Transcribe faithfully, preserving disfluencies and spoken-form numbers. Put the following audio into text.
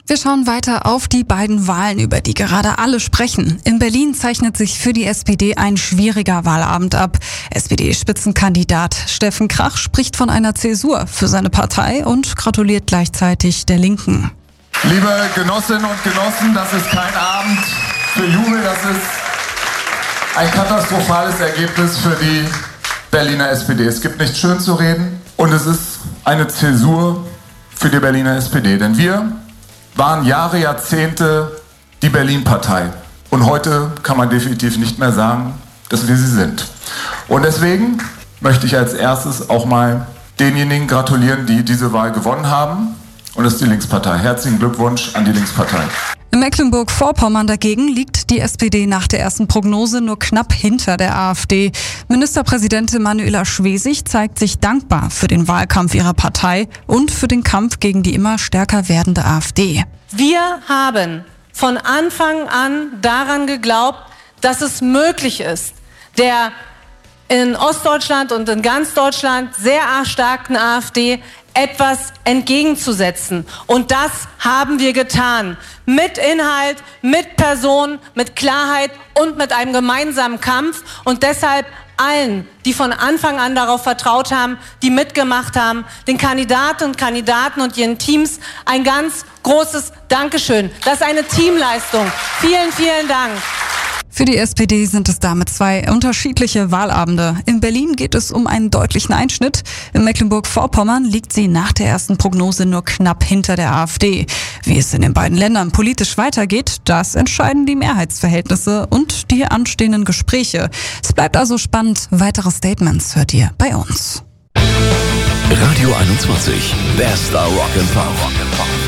Wir schauen weiter auf die beiden Wahlen, über die gerade alle sprechen. In Berlin zeichnet sich für die S P D ein schwieriger Wahlabend ab. S P D-Spitzenkandidat Steffen Krach spricht von einer Zäsur für seine Partei und gratuliert gleichzeitig der Linken. Liebe Genossinnen und Genossen, das ist kein Abend für Jubel, das ist ein katastrophales Ergebnis für die Berliner S P D. Es gibt nichts schön zu reden und es ist eine Zäsur für die Berliner S P D, denn wir waren Jahre, Jahrzehnte die Berlin-Partei. Und heute kann man definitiv nicht mehr sagen, dass wir sie sind. Und deswegen möchte ich als erstes auch mal denjenigen gratulieren, die diese Wahl gewonnen haben. Und das ist die Linkspartei. Herzlichen Glückwunsch an die Linkspartei. In Mecklenburg-Vorpommern dagegen liegt die S P D nach der ersten Prognose nur knapp hinter der AfD. Ministerpräsidentin Manuela Schwesig zeigt sich dankbar für den Wahlkampf ihrer Partei und für den Kampf gegen die immer stärker werdende AfD. Wir haben von Anfang an daran geglaubt, dass es möglich ist, der in Ostdeutschland und in ganz Deutschland sehr erstarkten AfD etwas entgegenzusetzen. Und das haben wir getan. Mit Inhalt, mit Person, mit Klarheit und mit einem gemeinsamen Kampf. Und deshalb allen, die von Anfang an darauf vertraut haben, die mitgemacht haben, den Kandidatinnen und Kandidaten und ihren Teams ein ganz großes Dankeschön. Das ist eine Teamleistung. Vielen, vielen Dank. Für die S P D sind es damit zwei unterschiedliche Wahlabende. In Berlin geht es um einen deutlichen Einschnitt. In Mecklenburg-Vorpommern liegt sie nach der ersten Prognose nur knapp hinter der AfD. Wie es in den beiden Ländern politisch weitergeht, das entscheiden die Mehrheitsverhältnisse und die anstehenden Gespräche. Es bleibt also spannend. Weitere Statements hört ihr bei uns. Radio einundzwanzig, Bester Rock and Pop.